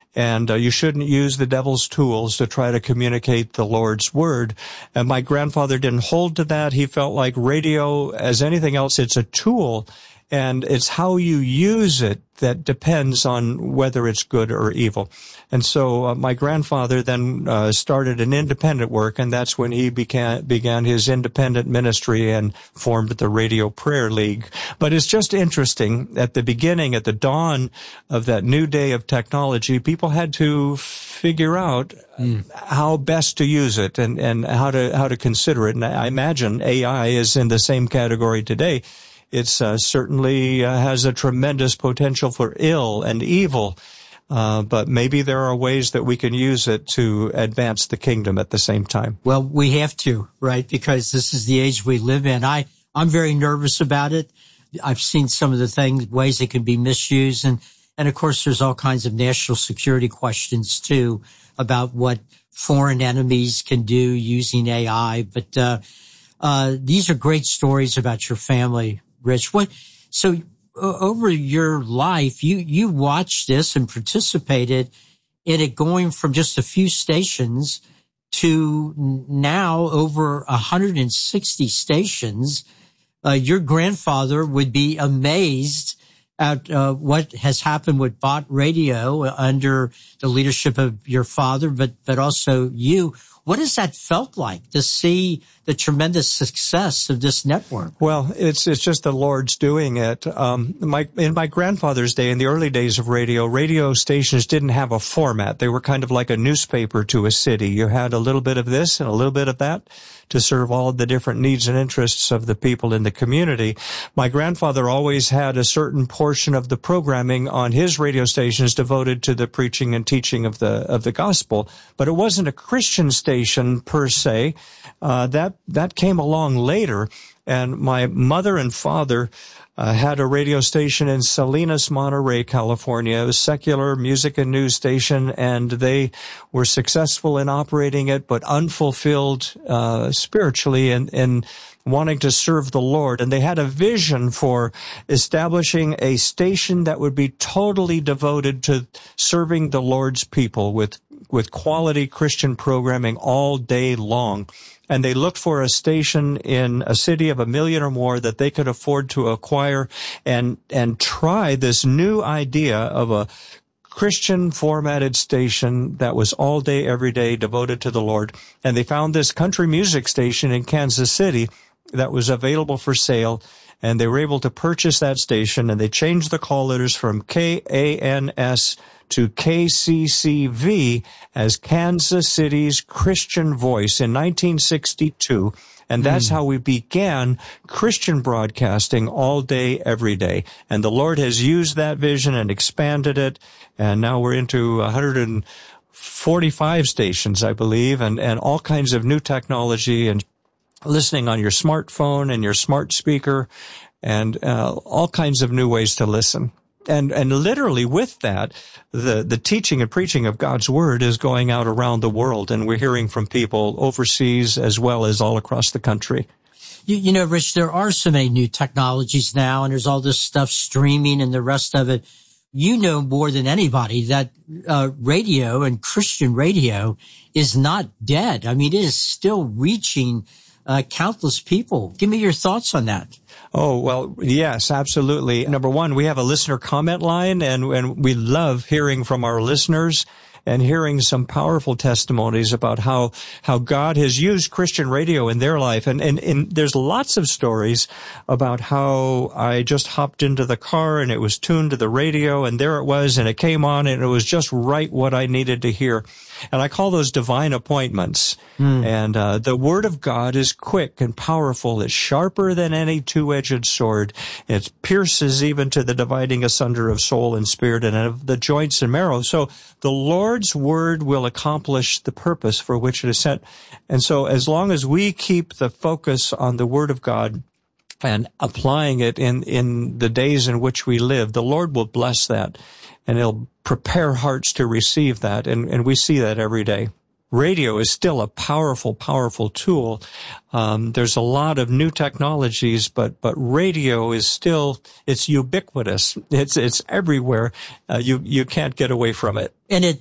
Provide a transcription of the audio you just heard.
And you shouldn't use the devil's tools to try to communicate the Lord's word. And my grandfather didn't hold to that. He felt like radio, as anything else, it's a tool, and it's how you use it that depends on whether it's good or evil. And so my grandfather then started an independent work, and that's when he began his independent ministry and formed the Radio Prayer League. But it's just interesting, at the beginning, at the dawn of that new day of technology, people had to figure out how best to use it and how to consider it. And I imagine AI is in the same category today. It's certainly has a tremendous potential for ill and evil, but maybe there are ways that we can use it to advance the kingdom at the same time. Well, we have to, right? Because this is the age we live in. I'm very nervous about it. I've seen some of the ways it can be misused. And of course, there's all kinds of national security questions too about what foreign enemies can do using AI. But these are great stories about your family, Rich. So over your life, you watched this and participated in it, going from just a few stations to now over 160 stations. Your grandfather would be amazed at what has happened with Bott Radio under the leadership of your father, but also you. What has that felt like to see the tremendous success of this network? Well, it's just the Lord's doing it. In my grandfather's day, in the early days of radio stations didn't have a format. They were kind of like a newspaper to a city. You had a little bit of this and a little bit of that to serve all the different needs and interests of the people in the community. My grandfather always had a certain portion of the programming on his radio stations devoted to the preaching and teaching of the gospel, but it wasn't a Christian station per se. That came along later, and my mother and father had a radio station in Salinas, Monterey, California. It was a secular music and news station, and they were successful in operating it, but unfulfilled spiritually and wanting to serve the Lord. And they had a vision for establishing a station that would be totally devoted to serving the Lord's people with quality Christian programming all day long. And they looked for a station in a city of 1 million or more that they could afford to acquire and try this new idea of a Christian formatted station that was all day, every day devoted to the Lord. And they found this country music station in Kansas City that was available for sale. And they were able to purchase that station, and they changed the call letters from KANS to KCCV as Kansas City's Christian Voice in 1962. And that's how we began Christian broadcasting all day, every day. And the Lord has used that vision and expanded it. And now we're into 145 stations, I believe, and all kinds of new technology and listening on your smartphone and your smart speaker and all kinds of new ways to listen. And literally with that, the teaching and preaching of God's word is going out around the world, and we're hearing from people overseas as well as all across the country. You know, Rich, there are so many new technologies now, and there's all this stuff streaming and the rest of it. You know more than anybody that radio and Christian radio is not dead. I mean, it is still reaching countless people. Give me your thoughts on that. Oh, well, yes, absolutely. Number one, we have a listener comment line, and we love hearing from our listeners and hearing some powerful testimonies about how God has used Christian radio in their life. And there's lots of stories about how I just hopped into the car and it was tuned to the radio, and there it was, and it came on, and it was just right what I needed to hear. And I call those divine appointments. And the Word of God is quick and powerful. It's sharper than any two-edged sword. It pierces even to the dividing asunder of soul and spirit and of the joints and marrow. So the Lord's Word will accomplish the purpose for which it is sent. And so as long as we keep the focus on the Word of God and applying it in the days in which we live, the Lord will bless that, and He'll prepare hearts to receive that, and we see that every day. Radio is still a powerful, powerful tool. There's a lot of new technologies, but radio is still, it's ubiquitous. It's everywhere. You can't get away from it. And